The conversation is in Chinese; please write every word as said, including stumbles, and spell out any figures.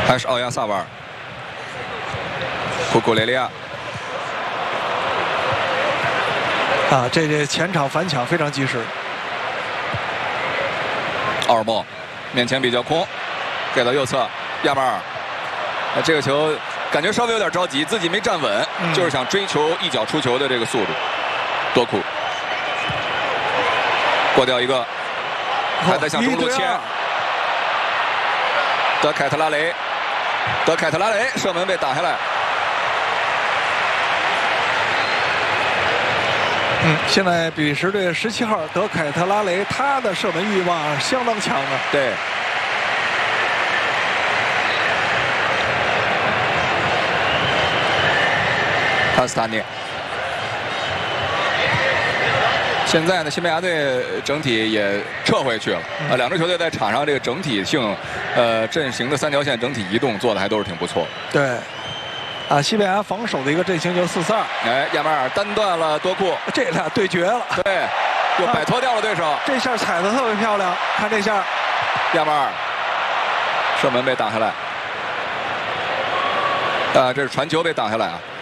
还是奥亚萨瓦尔，库库雷利亚。 啊，这这前场反抢非常及时。 奥尔莫面前比较空，给到右侧亚马尔。那这个球感觉稍微有点着急，自己没站稳，嗯、就是想追求一脚出球的这个速度。多库过掉一个，还在向中路切。德凯特拉雷，德凯特拉雷射门被打下来。 嗯，现在比利时队十七号德凯特拉雷，他的射门欲望相当强啊。 对。帕斯塔涅。现在呢，西班牙队整体也撤回去了。啊，两支球队在场上这个整体性，呃，阵型的三条线整体移动做的还都是挺不错。 对。啊，西班牙防守的一个阵型就是四四二。 哎，亚马尔单断了多库， 这俩对决了。 对，又摆脱掉了对手。啊、 这下踩得特别漂亮，看这下， 亚马尔射门被挡下来。啊，这是传球被挡下来啊。